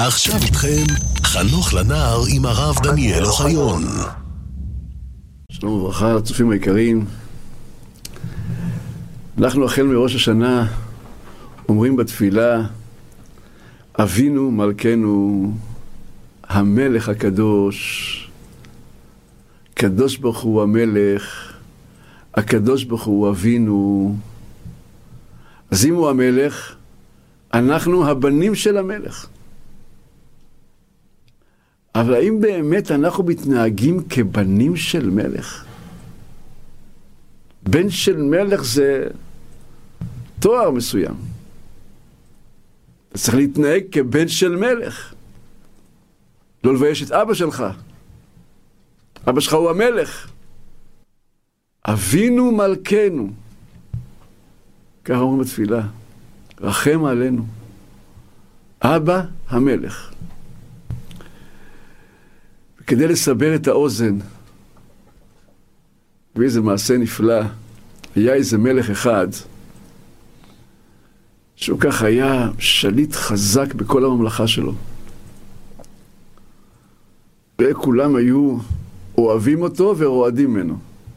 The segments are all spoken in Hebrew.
עכשיו איתכם חנוך לנער עם הרב דניאל אוחיון. שלום וברכה לצופים היקרים. אנחנו החל מראש השנה אומרים בתפילה, אבינו מלכנו המלך הקדוש, קדוש ברוך הוא המלך, הקדוש ברוך הוא אבינו. אז אם הוא המלך, אנחנו הבנים של המלך. אבל האם באמת אנחנו מתנהגים כבנים של מלך? בן של מלך זה תואר מסוים. אתה צריך להתנהג כבן של מלך. לא לבייש את אבא שלך. אבא שלך הוא המלך. אבינו מלכנו. ככה אומרים בתפילה. רחם עלינו. אבא המלך. וכדי לסבר את האוזן, ואיזה מעשה נפלא, היה איזה מלך אחד, שהוא כך היה שליט חזק בכל הממלכה שלו. וכולם היו אוהבים אותו ורועדים ממנו.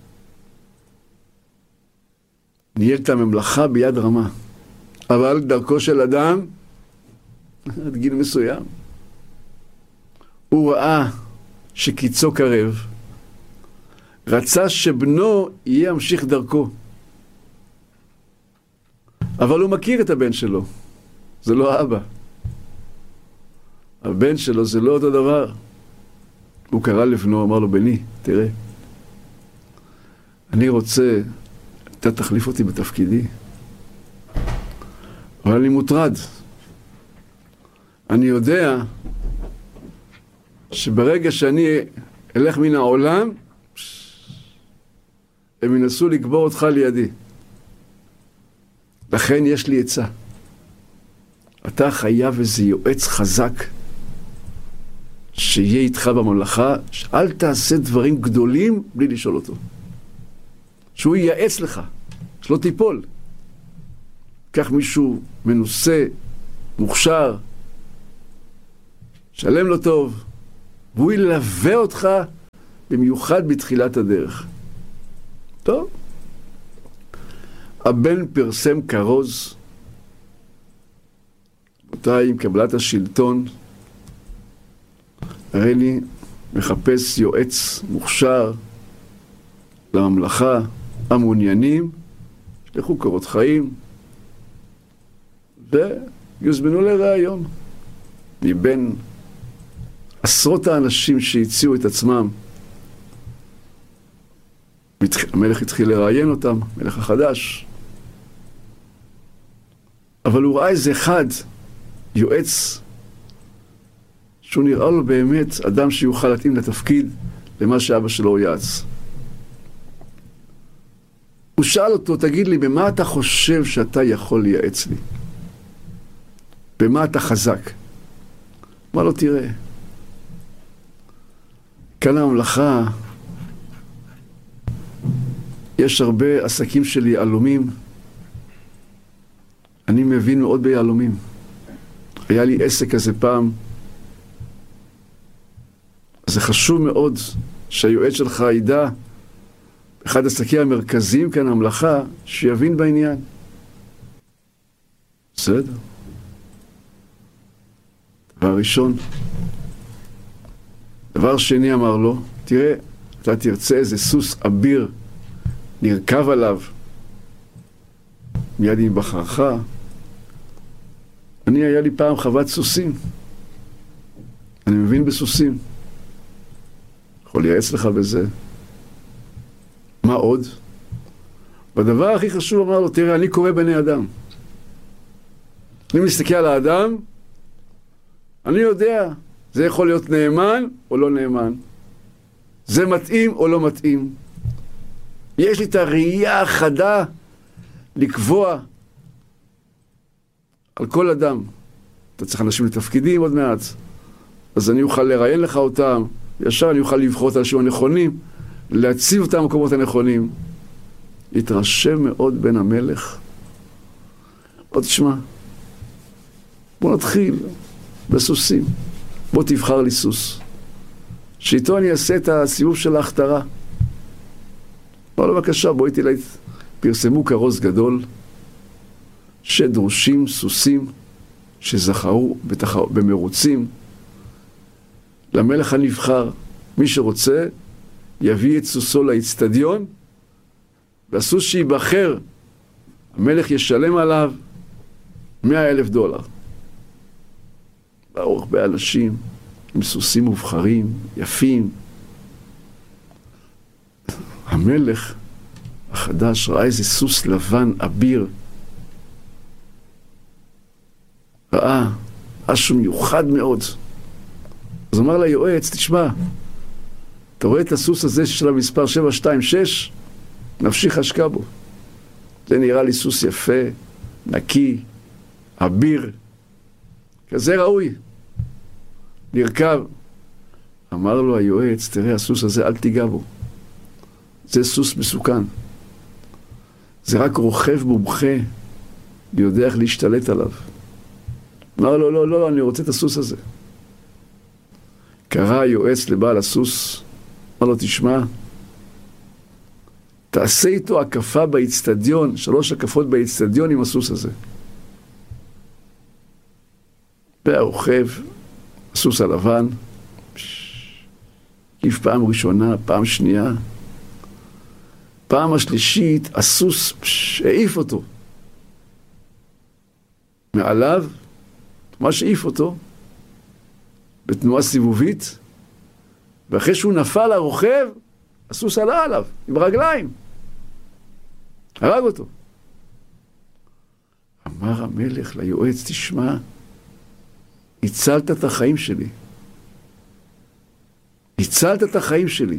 ניהל את הממלכה ביד רמה. אבל דרכו של אדם, עד גיל מסוים, הוא ראה שקיצו קרב, רצה שבנו יהיה המשיך דרכו. אבל הוא מכיר את הבן שלו, זה לא האבא. הבן שלו זה לא אותו דבר. הוא קרא לבנו, אמר לו, בני, תראה, אני רוצה, אתה תחליף אותי בתפקידי, אבל אני מוטרד. אני יודע שברגע שאני אלך מן העולם, הם ינסו לקבור אותך לידי. לכן יש לי עצה. אתה חייב איזה יועץ חזק שיהיה איתך בממלכה, שאל תעשה דברים גדולים בלי לשאול אותו. שהוא ייעץ לך, שלא תיפול. קח מישהו מנוסה, מוכשר, שלם לו טוב, והוא ילווה אותך במיוחד בתחילת הדרך. טוב. הבן פרסם כרוז, אותה עם קבלת השלטון, הרי לי מחפש יועץ מוכשר לממלכה, המעוניינים, שלחו קורות חיים, ויוזמנו לראיון. מבין עשרות האנשים שהציעו את עצמם, המלך התחיל לראיין אותם, המלך החדש. אבל הוא ראה איזה אחד, יועץ, שהוא נראה לו באמת אדם שיוכל להתאים לתפקיד למה שאבא שלו יעץ. הוא שאל אותו, תגיד לי, במה אתה חושב שאתה יכול לייעץ לי? במה אתה חזק? אמר לו, תראה, כאן הממלכה, יש הרבה עסקים של יהלומים. אני מבין מאוד ביהלומים. היה לי עסק כזה פעם. אז זה חשוב מאוד שהיועץ שלך ידע, אחד העסקים המרכזיים כאן הממלכה, שיבין בעניין. בסדר. דבר ראשון. דבר שני אמר לו, תראה, אתה תרצה איזה סוס אביר, נרכב עליו, מיד עם בחרך. היה לי פעם חוות סוסים. אני מבין בסוסים. יכול לייעץ לך בזה. מה עוד? בדבר הכי חשוב אמר לו, תראה, אני קורא בני אדם. אני מסתכל על האדם, אני יודע, זה יכול להיות נאמן או לא נאמן. זה מתאים או לא מתאים. יש לי את הראייה החדה לקבוע על כל אדם. אתה צריך אנשים לתפקידים עוד מעט, אז אני אוכל לראיין לך אותם, ישר אני אוכל לבחור את האנשים הנכונים, להציב אותם במקומות הנכונים. התרשם מאוד בן המלך. עוד תשמע, בוא נתחיל. בסוסים. בוא תבחר לי סוס. שאיתו אני אעשה את הסיבוב של ההכתרה. אמר לו, בבקשה, בואי איתי, פרסמו כרוז גדול, שדרושים סוסים שזכרו במרוצים למלך הנבחר. מי שרוצה יביא את סוסו לאצטדיון, והסוס שיבחר המלך ישלם עליו $100,000. באו הרבה אנשים עם סוסים מובחרים, יפים. המלך החדש ראה איזה סוס לבן אביר, ראה משהו מיוחד מאוד. אז אמר ליועץ, תשמע, אתה רואה את הסוס הזה של המספר 726? נפשי חשקה בו. זה נראה לי סוס יפה, נקי, אביר, כזה ראוי. נרכב. אמר לו היועץ, תראה, הסוס הזה אל תיגע בו. זה סוס מסוכן. זה רק רוכב מומחה ויודע איך להשתלט עליו. אמר לו, לא, לא, אני רוצה את הסוס הזה. קרא היועץ לבעל הסוס, אמר לו, תשמע, תעשה איתו הקפה באצטדיון, 3 הקפות באצטדיון עם הסוס הזה. והרוכב, הסוס הלבן, קיף פעם ראשונה, פעם שנייה, פעם השלישית, הסוס העיף אותו. מעליו, מה שהעיף אותו, בתנועה סיבובית, ואחרי שהוא נפל הרוכב, הסוס עלה עליו, עם רגליים. הרג אותו. אמר המלך ליועץ, תשמע, הצלת את החיים שלי. הצלת את החיים שלי.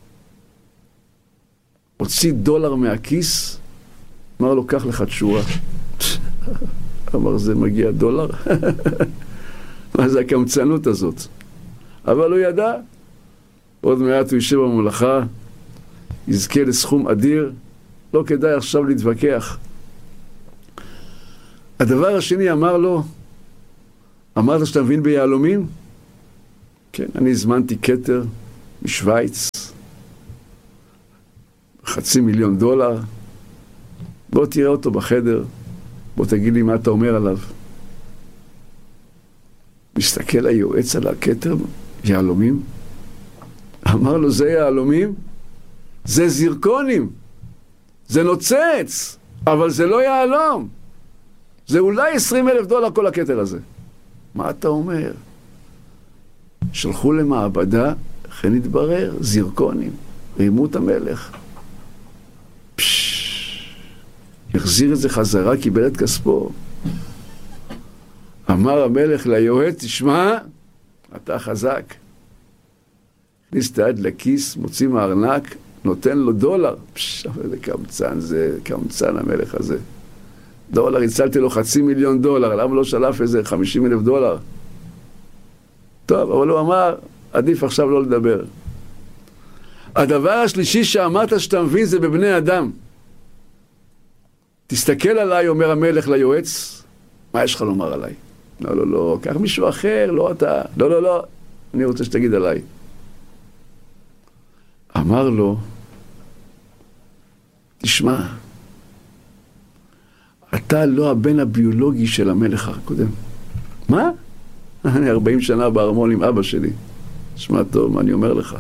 הוציא $1 מהכיס, אמר לו, קח לך תשורה. אמר, זה מגיע $1? מה זה הקמצנות הזאת? אבל הוא ידע, עוד מעט הוא יישב בממלכה, יזכה לסכום אדיר, לא כדאי עכשיו להתווכח. הדבר השני אמר לו, אמרת שאתה מבין ביהלומים? כן, אני הזמנתי כתר משוויץ, $500,000, בוא תראה אותו בחדר, בוא תגיד לי מה אתה אומר עליו. מסתכל היועץ על הכתר, יהלומים, אמר לו, זה יהלומים? זה זירקונים, זה נוצץ, אבל זה לא יהלום. זה אולי $20,000 כל הכתר הזה. מה אתה אומר? שלחו למעבדה, לכן התברר, זירקונים, רימו את המלך. החזיר את זה חזרה, קיבל את כספו. אמר המלך ליועץ, תשמע, אתה חזק. הכניס את היד לכיס, מוציא מהארנק, נותן לו $1. אבל זה קמצן המלך הזה. $1, הצלתי לו $500,000, למה לא שלף איזה $50,000? טוב, אבל הוא אמר, עדיף עכשיו לא לדבר. הדבר השלישי שאמרת שאתה מבין זה בבני אדם. תסתכל עליי, אומר המלך ליועץ, מה יש לך לומר עליי? לא, לא, לא, קח מישהו אחר, לא אתה. לא, לא, לא, אני רוצה שתגיד עליי. אמר לו, תשמע, אתה לא הבן הביולוגי של המלך הקודם. מה? אני 40 שנה בארמון עם אבא שלי. תשמע טוב, מה אני אומר לך?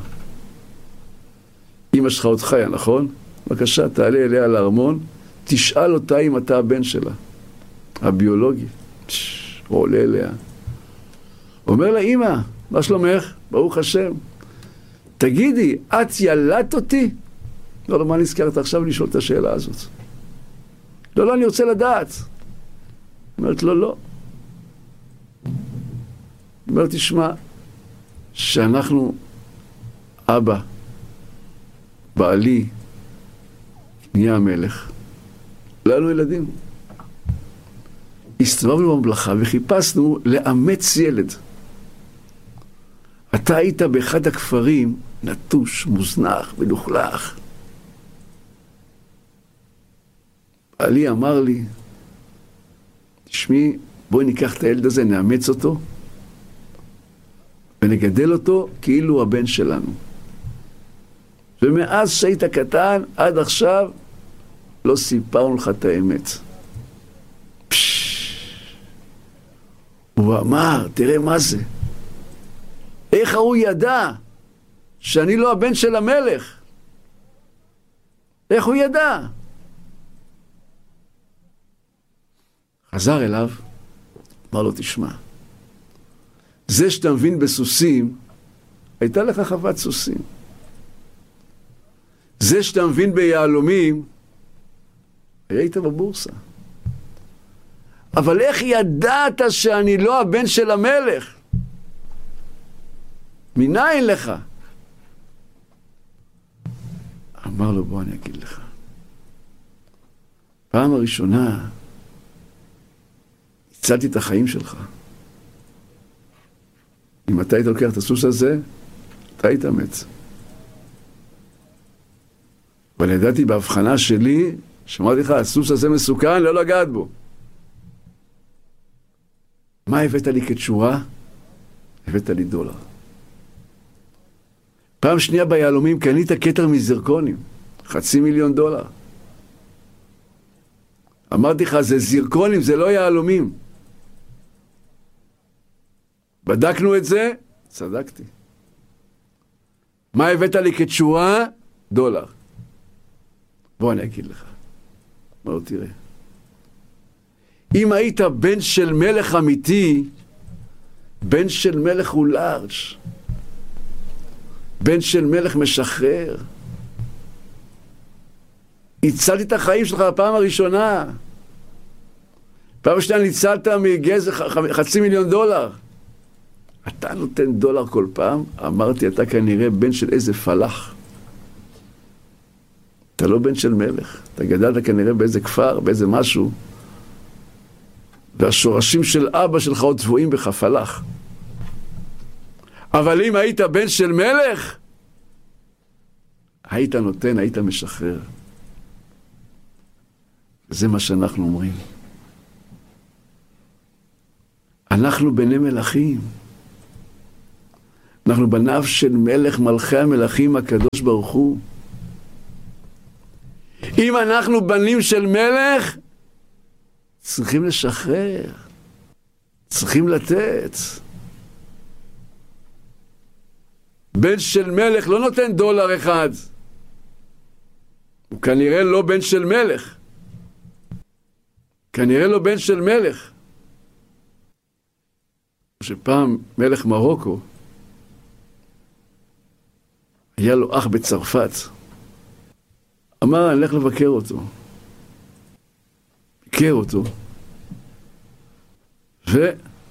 אמא שלך עוד חיה, נכון? בבקשה, תעלה אליה לארמון, תשאל אותה אם אתה הבן שלה. הביולוגי. הוא עולה אליה. אומר לה, אמא, מה שלומך? ברוך השם. תגידי, את ילדת אותי? לא, לא, מה נזכרת עכשיו לשאול את השאלה הזאת? לא, לא, אני רוצה לדעת. אומרת לו, לא. אומרת, תשמע, שאנחנו, אבא, בעלי, נהיה המלך, לא היו ילדים. הסתובבנו בממלכה וחיפשנו לאמץ ילד. אתה היית באחד הכפרים נטוש, מוזנח ולוכלך. בעלי אמר לי, תשמעי, בואי ניקח את הילד הזה, נאמץ אותו, ונגדל אותו כאילו הבן שלנו. ומאז שהיית קטן עד עכשיו לא סיפרנו לך את האמת. הוא אמר, תראה מה זה. איך הוא ידע שאני לא הבן של המלך? איך הוא ידע? חזר אליו, אמר לו, תשמע, זה שאתה מבין בסוסים, הייתה לך חוות סוסים. זה שאתה מבין ביהלומים, היית בבורסה. אבל איך ידעת שאני לא הבן של המלך? מניין לך? אמר לו, בוא אני אגיד לך. פעם הראשונה הצלתי את החיים שלך. אם אתה היית לוקח את הסוס הזה, אתה היית מת. אבל ידעתי בהבחנה שלי, שאמרתי לך, הסוס הזה מסוכן, לא לגעת בו. מה הבאת לי כתשורה? הבאת לי $1. פעם שנייה ביהלומים קנית כתר מזרקונים, $500,000. אמרתי לך, זה זרקונים, זה לא יהלומים. בדקנו את זה, צדקתי. מה הבאת לי כתשורה? $1. בוא אני אגיד לך. מה לא תראה. אם היית בן של מלך אמיתי, בן של מלך הוא לארג', בן של מלך משחרר. הצלתי את החיים שלך בפעם הראשונה. פעם שנייה ניצלת מגזר $500,000. אתה נותן $1 כל פעם, אמרתי, אתה כנראה בן של איזה פלח. אתה לא בן של מלך. אתה גדלת כנראה באיזה כפר, באיזה משהו. והשורשים של אבא שלך עוד טבועים בך, פלח. אבל אם היית בן של מלך, היית נותן, היית משחרר. זה מה שאנחנו אומרים. אנחנו בני מלכים. אנחנו בניו של מלך מלכי המלכים הקדוש ברוך הוא. אם אנחנו בנים של מלך, צריכים לשחרר. צריכים לתת. בן של מלך לא נותן $1. הוא כנראה לא בן של מלך. כנראה לא בן של מלך. שפעם מלך מרוקו, היה לו אח בצרפת. אמר, אני הולך לבקר אותו. ביקר אותו. וראה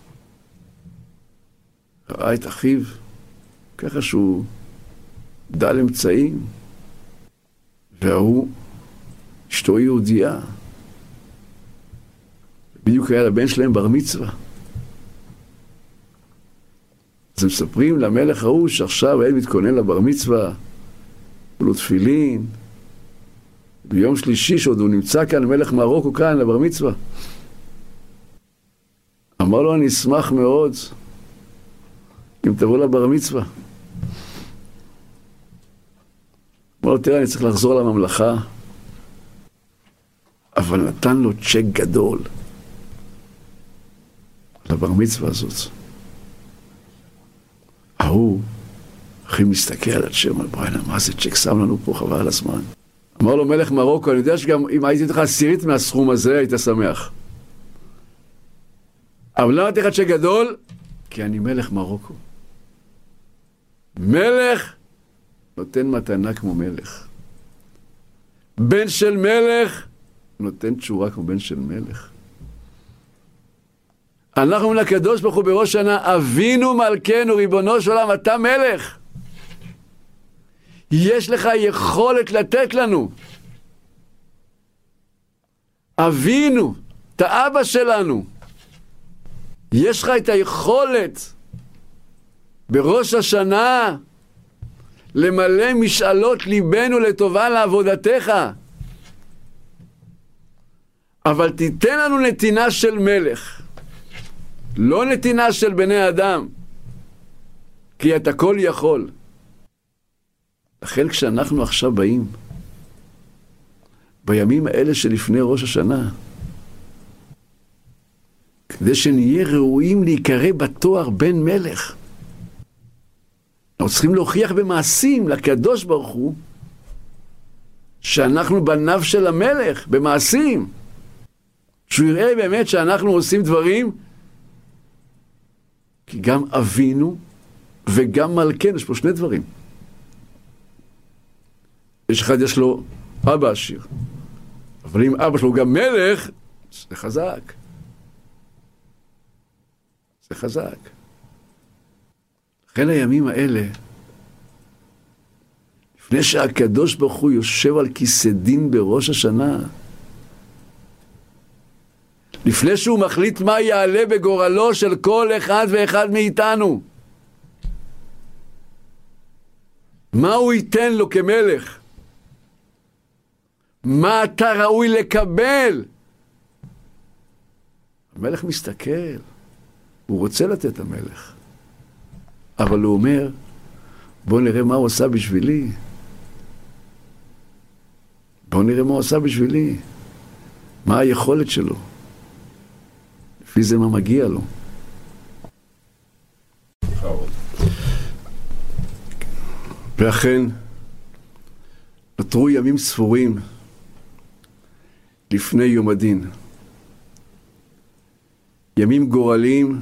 את אחיו, ככה שהוא דל אמצעים. והוא, אשתו יהודייה. בדיוק היה לבן שלהם בר מצווה. אז הם מספרים למלך ההוא שעכשיו היה מתכונן לבר מצווה, לו תפילין, ביום שלישי שעוד הוא נמצא כאן, מלך מרוקו כאן לבר מצווה. אמר לו, אני אשמח מאוד אם תבוא לבר מצווה. אמר לו, תראה, אני צריך לחזור לממלכה. אבל נתן לו צ'ק גדול לבר מצווה הזאת. ההוא, אחי מסתכל על הצ'ק, אמר, בואי, מה זה צ'ק שם לנו פה, חבל על הזמן. אמר לו, מלך מרוקו, אני יודע שגם אם הייתי לך 10 מהסכום הזה, היית שמח. אבל למה תהיה לך צ'ק גדול? כי אני מלך מרוקו. מלך נותן מתנה כמו מלך. בן של מלך נותן תשורה כמו בן של מלך. אנחנו מן הקדוש ברוך הוא בראש שנה, אבינו מלכנו ריבונו של עולם, אתה מלך. יש לך יכולת לתת לנו. אבינו, אתה אבא שלנו. יש לך את היכולת בראש השנה למלא משאלות ליבנו לטובה לעבודתך. אבל תיתן לנו נתינה של מלך. לא נתינה של בני אדם. כי אתה כל יכול. לכן כשאנחנו עכשיו באים, בימים האלה שלפני ראש השנה, כדי שנהיה ראויים להיקרא בתואר בן מלך, אנחנו צריכים להוכיח במעשים לקדוש ברוך הוא, שאנחנו בניו של המלך, במעשים. שהוא יראה באמת שאנחנו עושים דברים, כי גם אבינו וגם מלכנו, יש פה שני דברים. יש אחד יש לו אבא עשיר, אבל אם אבא שלו גם מלך, זה חזק. זה חזק. לכן הימים האלה, לפני שהקדוש ברוך הוא יושב על כיסא דין בראש השנה, לפני שהוא מחליט מה יעלה בגורלו של כל אחד ואחד מאיתנו, מה הוא ייתן לו כמלך, מה אתה ראוי לקבל. המלך מסתכל, הוא רוצה לתת המלך, אבל הוא אומר, בוא נראה מה הוא עשה בשבילי. בוא נראה מה הוא עשה בשבילי. מה היכולת שלו. לפי זה מה מגיע לו. ואכן, נותרו ימים ספורים לפני יום הדין. ימים גורליים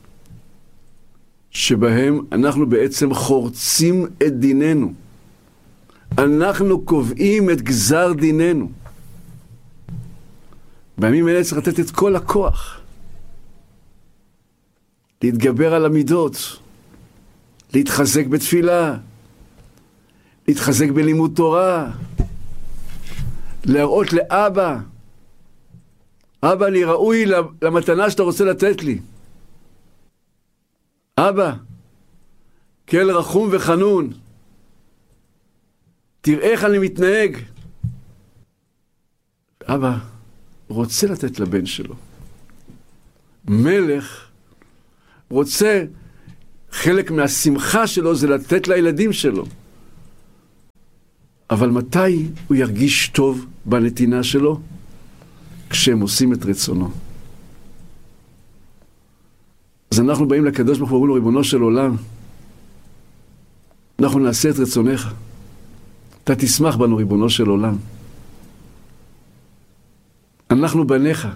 שבהם אנחנו בעצם חורצים את דיננו. אנחנו קובעים את גזר דיננו. בימים האלה צריך לתת את כל הכוח. להתגבר על המידות. להתחזק בתפילה. להתחזק בלימוד תורה. להראות לאבא. אבא, אני ראוי למתנה שאתה רוצה לתת לי. אבא, כל רחום וחנון. תראה איך אני מתנהג. אבא רוצה לתת לבן שלו. מלך רוצה, חלק מהשמחה שלו זה לתת לילדים שלו. אבל מתי הוא ירגיש טוב בנתינה שלו? כשהם עושים את רצונו. אז אנחנו באים לקדוש ברוך הוא ואומרים לו, ריבונו של עולם, אנחנו נעשה את רצונך. אתה תשמח בנו, ריבונו של עולם. אנחנו בניך.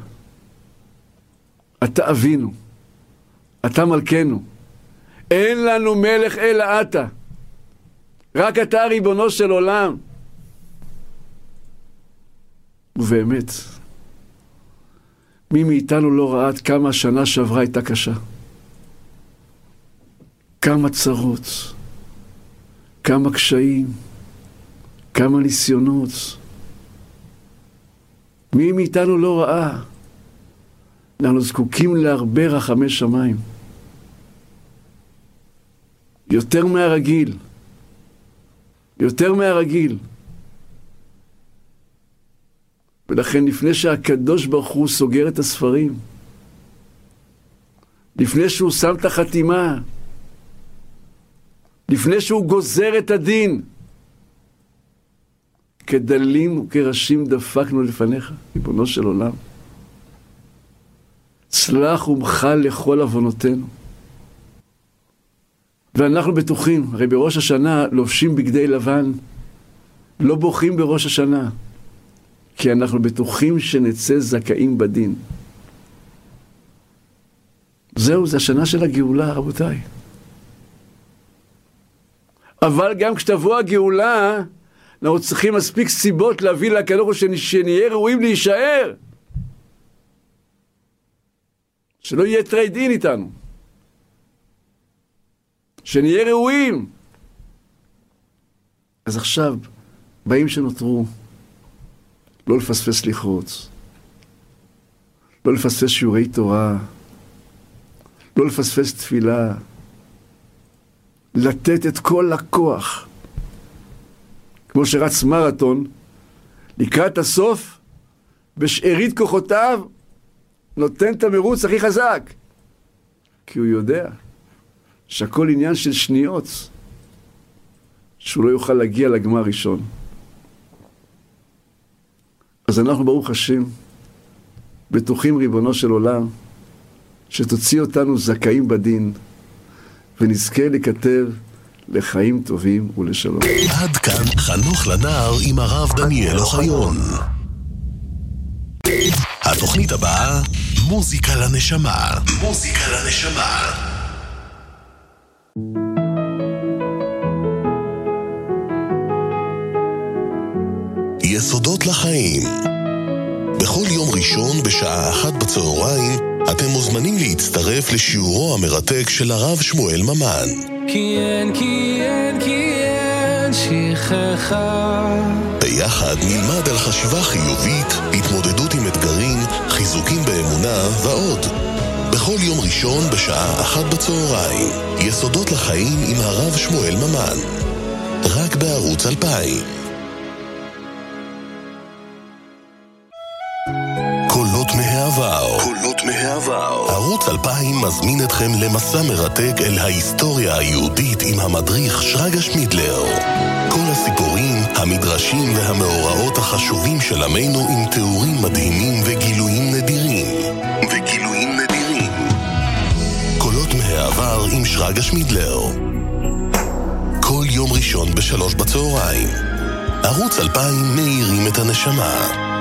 אתה אבינו. אתה מלכנו. אין לנו מלך אלא אתה. רק אתה ריבונו של עולם. ובאמת, מי מאיתנו לא ראה עד כמה השנה שעברה הייתה קשה. כמה צרות, כמה קשיים, כמה ניסיונות. מי מאיתנו לא ראה? אנחנו זקוקים להרבה רחמי שמיים. יותר מהרגיל. יותר מהרגיל. ולכן לפני שהקדוש ברוך הוא סוגר את הספרים, לפני שהוא שם את החתימה, לפני שהוא גוזר את הדין, כדלים וכראשים דפקנו לפניך, ריבונו של עולם. צלח ומחל לכל עוונותינו. ואנחנו בטוחים, הרי בראש השנה לובשים בגדי לבן, לא בוכים בראש השנה, כי אנחנו בטוחים שנצא זכאים בדין. זהו, זה השנה של הגאולה, רבותיי. אבל גם כשתבוא הגאולה, אנחנו צריכים מספיק סיבות להביא לקדוש שנהיה ראויים להישאר. שלא יהיה טרייד אין איתנו. שנהיה ראויים. אז עכשיו, באים שנותרו, לא לפספס סליחות, לא לפספס שיעורי תורה, לא לפספס תפילה, לתת את כל הכוח. כמו שרץ מרתון, לקראת הסוף, בשארית כוחותיו, נותן את המרוץ הכי חזק. כי הוא יודע שהכל עניין של שניות, שהוא לא יוכל להגיע לגמר ראשון. אז אנחנו ברוך השם, בטוחים ריבונו של עולם, שתוציא אותנו זכאים בדין, ונזכה לכתב לחיים טובים ולשלום. עד כאן חנוך לנער עם הרב דניאל אוחיון. התוכנית הבאה, מוזיקה לנשמה. מוזיקה לנשמה. יסודות לחיים. בכל יום ראשון בשעה 1 בצהריים אתם מוזמנים להצטרף לשיעורו המרתק של הרב שמואל ממן. כי אין שכחה. ביחד נלמד על חשיבה חיובית, התמודדות עם אתגרים, חיזוקים באמונה ועוד. בכל יום ראשון בשעה 1 בצהריים, יסודות לחיים עם הרב שמואל ממן. רק בערוץ 2000. קולות מהעבר. קולות מהעבר. ערוץ 2000 מזמין אתכם למסע מרתק אל ההיסטוריה היהודית עם המדריך שרגא שמידלר. כל הסיפורים, המדרשים והמאורעות החשובים של עמנו עם תיאורים מדהימים וגילויים נדירים. קולות מהעבר עם שרגא שמידלר. כל יום ראשון ב3 בצהריים. ערוץ 2000 מאירים את הנשמה.